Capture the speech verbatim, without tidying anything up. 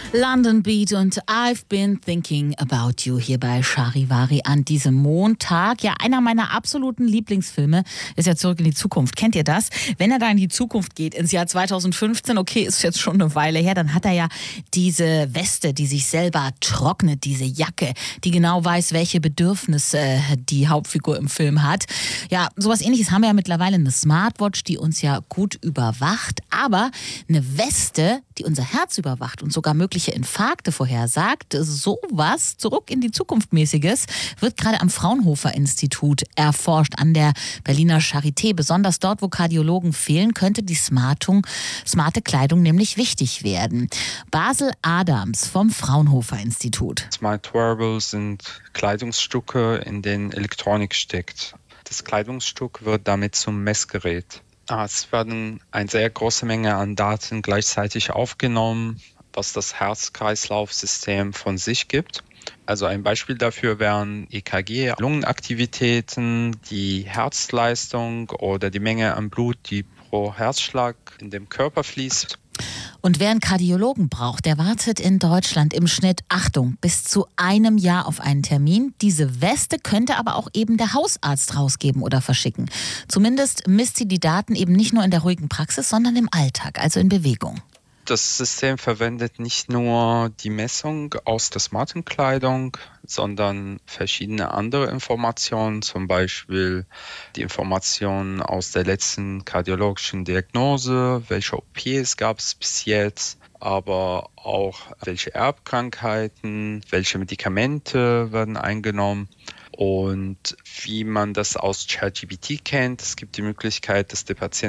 London Beat und I've been thinking about you hier bei Charivari an diesem Montag. Ja, einer meiner absoluten Lieblingsfilme ist ja Zurück in die Zukunft. Kennt ihr das? Wenn er da in die Zukunft geht, ins Jahr zweitausendfünfzehn, okay, ist jetzt schon eine Weile her, dann hat er ja diese Weste, die sich selber trocknet, diese Jacke, die genau weiß, welche Bedürfnisse die Hauptfigur im Film hat. Ja, sowas Ähnliches haben wir ja mittlerweile, eine Smartwatch, die uns ja gut überwacht, aber eine Weste, die unser Herz überwacht und sogar mögliche Infarkte vorhersagt, sowas Zurück in die Zukunft mäßiges wird gerade am Fraunhofer Institut erforscht, an der Berliner Charité. Besonders dort, wo Kardiologen fehlen, könnte die Smartung, smarte Kleidung nämlich wichtig werden. Basel Adams vom Fraunhofer Institut. Smart Wearables sind Kleidungsstücke, in denen Elektronik steckt. Das Kleidungsstück wird damit zum Messgerät. Es werden eine sehr große Menge an Daten gleichzeitig aufgenommen, was das Herz-Kreislauf-System von sich gibt. Also ein Beispiel dafür wären E K G, Lungenaktivitäten, die Herzleistung oder die Menge an Blut, die pro Herzschlag in dem Körper fließt. Und wer einen Kardiologen braucht, der wartet in Deutschland im Schnitt, Achtung, bis zu einem Jahr auf einen Termin. Diese Weste könnte aber auch eben der Hausarzt rausgeben oder verschicken. Zumindest misst sie die Daten eben nicht nur in der ruhigen Praxis, sondern im Alltag, also in Bewegung. Das System verwendet nicht nur die Messung aus der smarten Kleidung, sondern verschiedene andere Informationen, zum Beispiel die Informationen aus der letzten kardiologischen Diagnose, welche O Ps gab es bis jetzt, aber auch welche Erbkrankheiten, welche Medikamente werden eingenommen. Und wie man das aus ChatGPT kennt, es gibt die Möglichkeit, dass der Patient